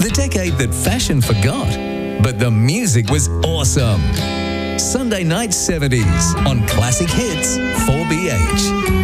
The decade that fashion forgot, but the music was awesome. Sunday Night 70s on Classic Hits 4BH.